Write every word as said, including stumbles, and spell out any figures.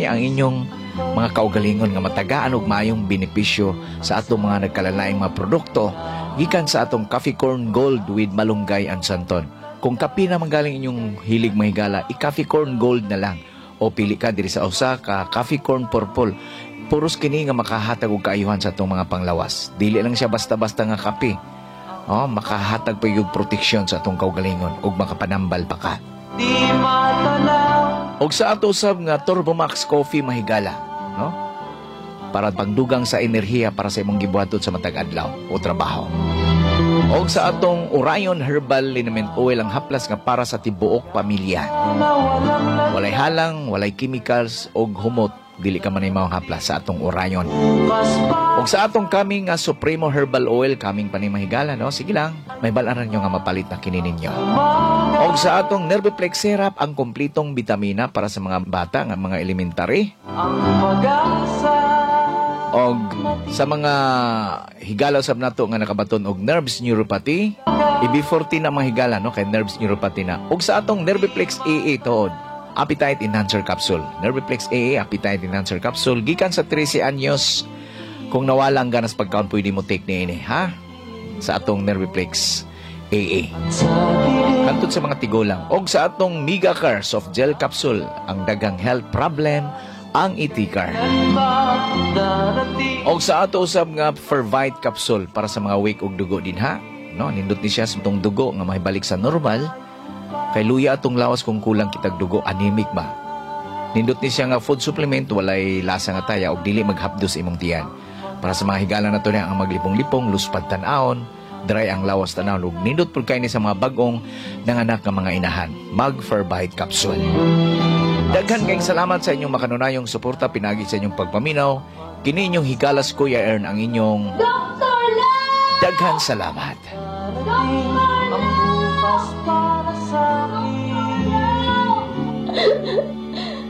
gani ang inyong mga kaugalingon nga matagaan og maayong benepisyo sa atong mga nagkalalaing mga produkto gikan sa atong Coffee Corn Gold with malunggay and santon. Kung kape na manggaling inyong hilig mahigala, i-Coffee Corn Gold na lang o pili ka diri sa usa ka Coffee Corn Purple. Puros kini nga makahatag og kaayuhan sa atong mga panglawas. Dili lang siya basta-basta nga kape. Oh, makahatag pa yung proteksyon sa atong kaugalingon ug makapanambal pa ka. Di matanaw. Og sa ato usab nga Turbomax Coffee mahigala, no? Para pagdugang sa enerhiya para sa imong gibuhaton sa matag adlaw o trabaho. Og sa atong Orion Herbal Liniment Oil ang haplas nga para sa tibuok pamilya. Walay halang, walay chemicals og humot, dili ka man imong haplas sa atong Orion. Og sa atong kaming nga Supremo Herbal Oil, kaming pa ni mahigala, no? Sige lang, may balaran nyo nga mapalit na kini ninyo. Og sa atong Nerviplex Syrup, ang kumplitong bitamina para sa mga bata, nga mga elementary. Og sa mga higala sab nato nga nakabaton og nerves neuropathy, I B fourteen na mga higala, no? Kay nerves neuropathy na. Og sa atong Nerviplex A A tood, Appetite Enhancer Capsule. Nerviplex A A, Appetite Enhancer Capsule. Gikan sa thirteen anyos, kung nawala ang ganas pagkaon, pwede mo take ni ini, ha? Sa atong Nerviplex A A. Kantod sa mga tigulang. Og sa atong Megacar Soft Gel Capsule, ang dagang health problem, ang Iticar. Og sa ato usab nga Fervite Capsule para sa mga weak og dugo din, ha? No, nindot ni siya sa itong dugo nga mahibalik sa normal. Kay luya atong lawas kung kulang kitag dugo, anemic ba? Nindot ni siya nga food supplement, walay lasa nga taya og dili maghapdos imong tiyan. Para sa mga higala na to niya ang maglipong-lipong, luspad tan-aon, dry ang lawas tan-aon, ug nindot pud kay ni sa mga bagong nanganak nga mga inahan. Mag Fervite Capsule. Daghan kayong salamat sa inyong makanunayong suporta pinagi sa inyong pagpaminaw. Kini inyong higalas Kuya Ern ang inyong Doctor Love! daghan salamat. Doctor Love!